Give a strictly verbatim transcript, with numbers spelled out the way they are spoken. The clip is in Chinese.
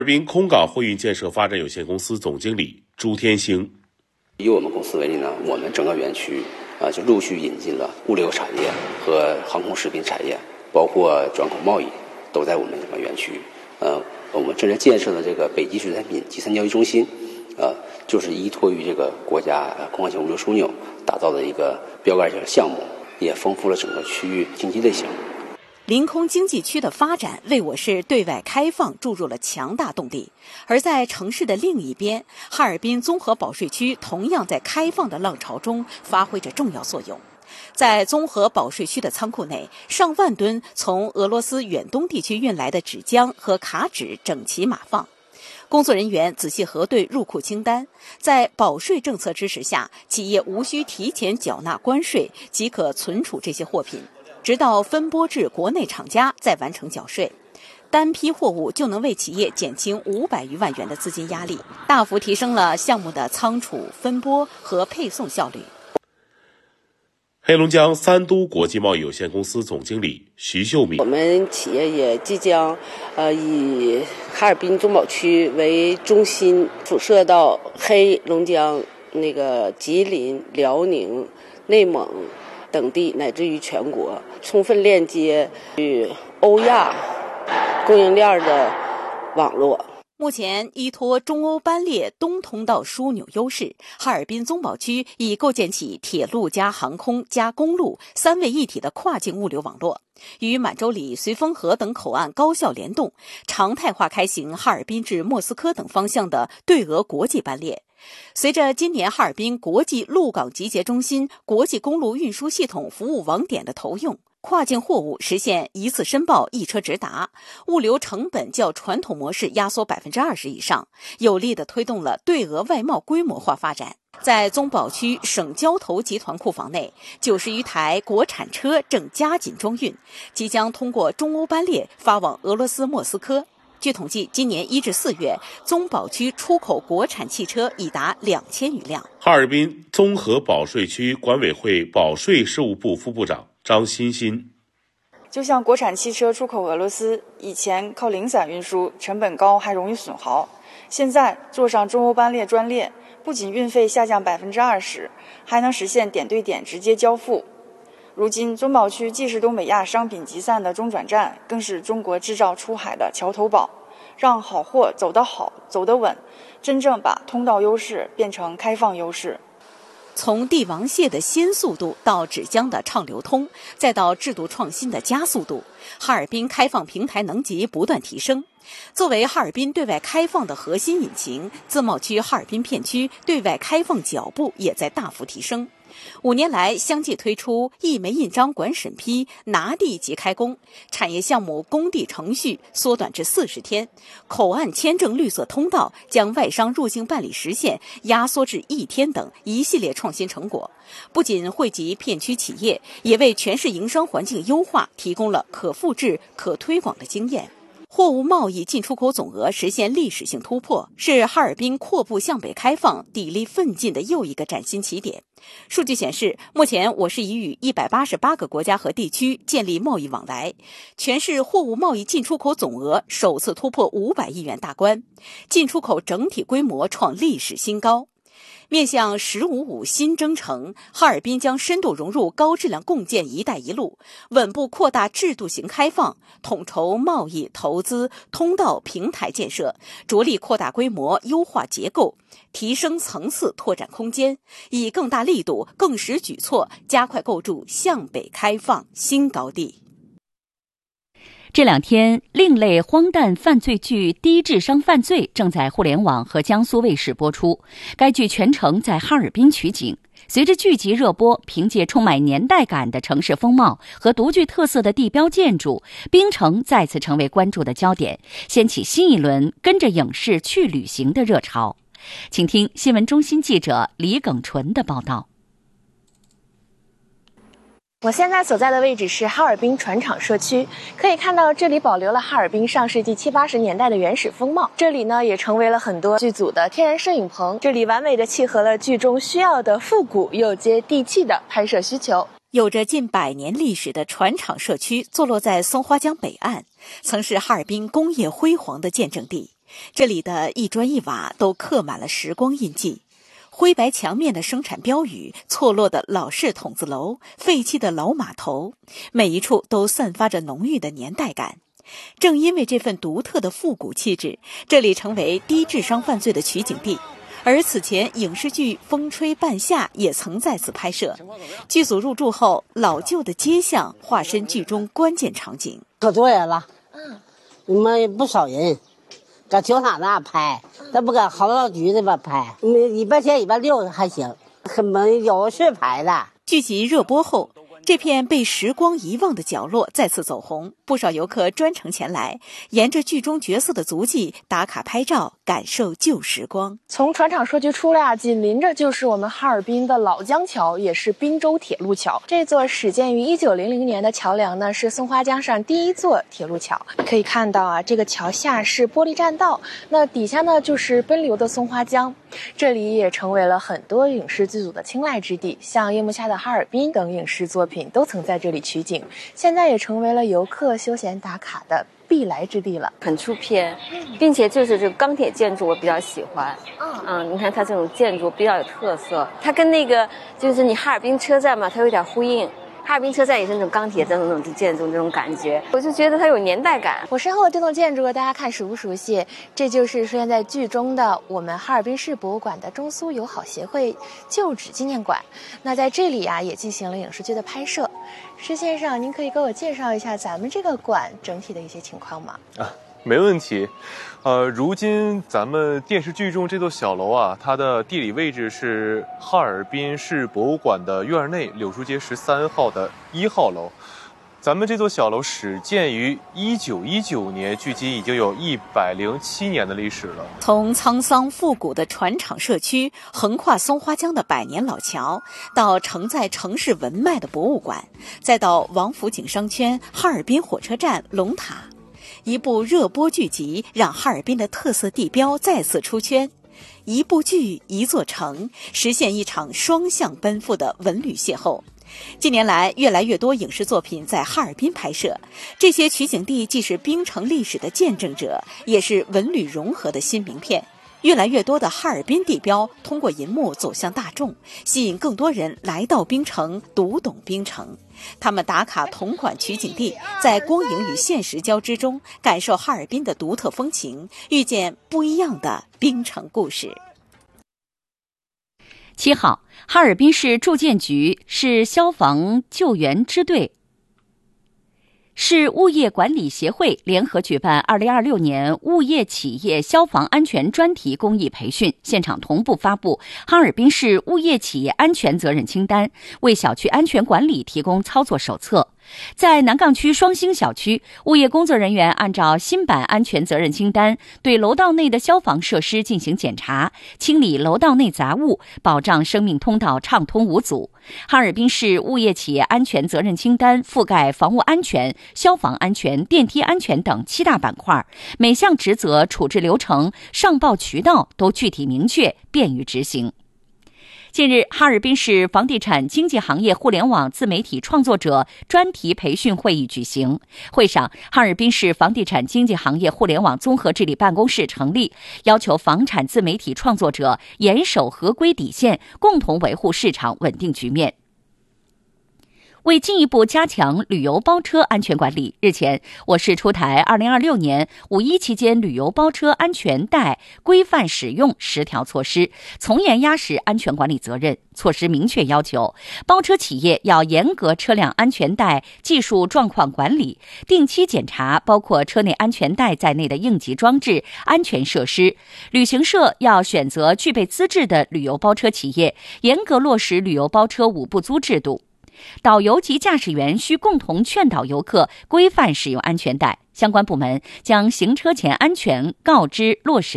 尔滨空港货运建设发展有限公司总经理朱天星。 以我们公司为例呢，我们整个园区啊就陆续引进了物流产业和航空食品产业，包括转口贸易，都在我们整个园区。呃，我们正在建设的这个北极水产品集散交易中心，呃，就是依托于这个国家空港线物流枢纽打造的一个标杆性项目，也丰富了整个区域经济类型。 临空经济区的发展为我市对外开放注入了强大动力，而在城市的另一边，哈尔滨综合保税区同样在开放的浪潮中发挥着重要作用。在综合保税区的仓库内，上万吨从俄罗斯远东地区运来的纸浆和卡纸整齐码放。工作人员仔细核对入库清单，在保税政策支持下，企业无需提前缴纳关税，即可存储这些货品，直到分拨至国内厂家再完成缴税。单批货物就能为企业减轻五百余万元的资金压力，大幅提升了项目的仓储、分拨和配送效率。 黑龙江三都国际贸易有限公司总经理徐秀敏： 我们企业也即将呃以哈尔滨中保区为中心，辐射到黑龙江、那个吉林、辽宁、内蒙等地，乃至于全国，充分链接与欧亚供应链的网络。 目前依托中欧班列东通道枢纽优势，哈尔滨综保区已构建起铁路加航空加公路三位一体的跨境物流网络，与满洲里、绥芬河等口岸高效联动，常态化开行哈尔滨至莫斯科等方向的对俄国际班列。随着今年哈尔滨国际陆港集结中心国际公路运输系统服务网点的投用，跨境货物实现一次申报一车直达，物流成本较传统模式压缩百分之二十以上，有力地推动了对俄外贸规模化发展。在综保区省交投集团库房内，九十余台国产车正加紧装运，即将通过中欧班列发往俄罗斯莫斯科。据统计，今年一至四月，综保区出口国产汽车已达两千余辆。 哈尔滨综合保税区管委会保税事务部副部长张欣欣： 就像国产汽车出口俄罗斯，以前靠零散运输，成本高还容易损耗。现在坐上中欧班列专列，不仅运费下降百分之二十，还能实现点对点直接交付。如今，综保区既是东北亚商品集散的中转站，更是中国制造出海的桥头堡，让好货走得好、走得稳，真正把通道优势变成开放优势。 从帝王蟹的鲜速度到纸浆的畅流通，再到制度创新的加速度，哈尔滨开放平台能级不断提升。作为哈尔滨对外开放的核心引擎，自贸区哈尔滨片区对外开放脚步也在大幅提升。五年来，相继推出一枚印章管审批、拿地即开工，产业项目工地程序缩短至四十天，口岸签证绿色通道将外商入境办理时限压缩至一天等一系列创新成果，不仅惠及片区企业，也为全市营商环境优化提供了可复制、可推广的经验。货物贸易进出口总额实现历史性突破，是哈尔滨阔步向北开放、砥砺奋进的又一个崭新起点。数据显示，目前我市已与一百八十八个国家和地区建立贸易往来，全市货物贸易进出口总额首次突破五百亿元大关，进出口整体规模创历史新高。面向“十五五”新征程，哈尔滨将深度融入高质量共建“一带一路”，稳步扩大制度型开放，统筹贸易、投资、通道、平台建设，着力扩大规模、优化结构，提升层次、拓展空间，以更大力度、更实举措，加快构筑向北开放新高地。 这两天，另类荒诞犯罪剧《低智商犯罪》正在互联网和江苏卫视播出。该剧全程在哈尔滨取景，随着剧集热播，凭借充满年代感的城市风貌和独具特色的地标建筑，冰城再次成为关注的焦点，掀起新一轮跟着影视去旅行的热潮。请听新闻中心记者李耿纯的报道。 我现在所在的位置是哈尔滨船厂社区，可以看到这里保留了哈尔滨上世纪七八十年代的原始风貌。这里呢也成为了很多剧组的天然摄影棚，这里完美的契合了剧中需要的复古又接地气的拍摄需求。 有着近百年历史的船厂社区坐落在松花江北岸，曾是哈尔滨工业辉煌的见证地。 这里的一砖一瓦都刻满了时光印记。灰白墙面的生产标语，错落的老式筒子楼，废弃的老码头，每一处都散发着浓郁的年代感。正因为这份独特的复古气质，这里成为低智商犯罪的取景地。而此前影视剧《风吹半夏》也曾在此拍摄。剧组入住后，老旧的街巷化身剧中关键场景。 可多人了，嗯，你们不少人。搁球场那拍，咱不搁好老局那边拍，礼拜天、礼拜六还行，很没有是拍的。 剧集热播后，这片被时光遗忘的角落再次走红，不少游客专程前来，沿着剧中角色的足迹打卡拍照，感受旧时光。 从船厂社区出来啊，紧邻着就是我们哈尔滨的老江桥，也是滨州铁路桥。这座始建于一九零零年的桥梁呢，是松花江上第一座铁路桥。可以看到啊，这个桥下是玻璃栈道，那底下呢就是奔流的松花江。这里也成为了很多影视剧组的青睐之地，像《夜幕下的哈尔滨》等影视作品都曾在这里取景，现在也成为了游客休闲打卡的必来之地了。 很出片，并且就是这个钢铁建筑我比较喜欢。嗯嗯，你看它这种建筑比较有特色，它跟那个就是你哈尔滨车站嘛，它有点呼应。哈尔滨车站也是那种钢铁的那种建筑，那种感觉，我就觉得它有年代感。 我身后的这栋建筑，大家看熟不熟悉？这就是出现在剧中的我们哈尔滨市博物馆的中苏友好协会旧址纪念馆。那在这里啊，也进行了影视剧的拍摄。施先生，您可以给我介绍一下咱们这个馆整体的一些情况吗？ 啊，没问题。呃，如今咱们电视剧中这座小楼啊，它的地理位置是哈尔滨市博物馆的院内柳树街十三号的一号楼。咱们这座小楼始建于一九一九年，距今已经有一百零七年的历史了。 从沧桑复古的船厂社区，横跨松花江的百年老桥，到承载城市文脉的博物馆，再到王府井商圈、哈尔滨火车站、龙塔。一部热播剧集让哈尔滨的特色地标再次出圈，一部剧一座城，实现一场双向奔赴的文旅邂逅。近年来，越来越多影视作品在哈尔滨拍摄，这些取景地既是冰城历史的见证者，也是文旅融合的新名片。越来越多的哈尔滨地标通过银幕走向大众，吸引更多人来到冰城，读懂冰城。他们打卡同款取景地，在光影与现实交织中，感受哈尔滨的独特风情，遇见不一样的冰城故事。 七号，哈尔滨市住建局、市消防救援支队、市物业管理协会联合举办二零二六年物业企业消防安全专题公益培训，现场同步发布哈尔滨市物业企业安全责任清单，为小区安全管理提供操作手册。在南岗区双星小区，物业工作人员按照新版安全责任清单，对楼道内的消防设施进行检查，清理楼道内杂物，保障生命通道畅通无阻。哈尔滨市物业企业安全责任清单覆盖房屋安全、消防安全、电梯安全等七大板块，每项职责、处置流程、上报渠道都具体明确，便于执行。近日，哈尔滨市房地产经纪行业互联网自媒体创作者专题培训会议举行。会上，哈尔滨市房地产经纪行业互联网综合治理办公室成立，要求房产自媒体创作者严守合规底线，共同维护市场稳定局面。为进一步加强旅游包车安全管理，日前，我市出台二零二六年五一期间旅游包车安全带规范使用十条措施，从严压实安全管理责任。措施明确要求，包车企业要严格车辆安全带技术状况管理，定期检查包括车内安全带在内的应急装置、安全设施。旅行社要选择具备资质的旅游包车企业，严格落实旅游包车五不租制度。导游及驾驶员需共同劝导游客规范使用安全带，相关部门将行车前安全告知落实